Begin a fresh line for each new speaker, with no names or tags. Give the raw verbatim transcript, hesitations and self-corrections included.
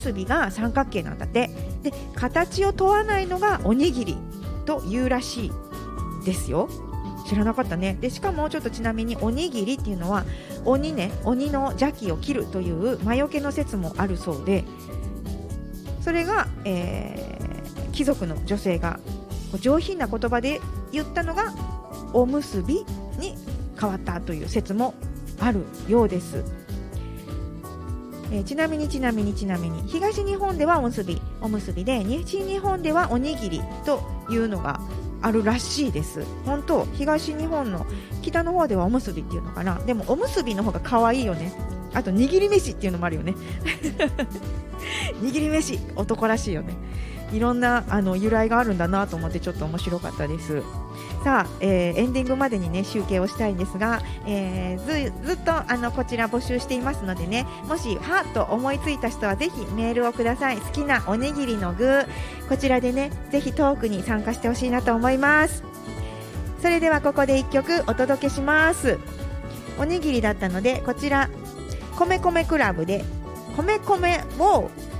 すびが三角形なんだって。で、形を問わないのがおにぎりというらしいですよ。知らなかったね。で、しかもちょっとちなみにおにぎりっていうのは鬼ね、鬼の邪気を切るという魔除けの説もあるそうで、それが、えー、貴族の女性が上品な言葉で言ったのがおむすびに変わったという説もあるようです。えー、ちなみにちなみにちなみに東日本ではおむすびおむすびで、西日本ではおにぎりというのがあるらしいです。本当、東日本の北の方ではおむすびっていうのかな。でもおむすびの方が可愛いよね。あと握り飯っていうのもあるよね握り飯男らしいよね。いろんなあの由来があるんだなと思ってちょっと面白かったです。さあ、えー、エンディングまでにね集計をしたいんですが、えー、ず, ずっとあのこちら募集していますのでね、もしはっと思いついた人はぜひメールをください。好きなおにぎりの具、こちらでねぜひトークに参加してほしいなと思います。それではここでいっきょくお届けします。おにぎりだったのでこちら米米クラブで米米を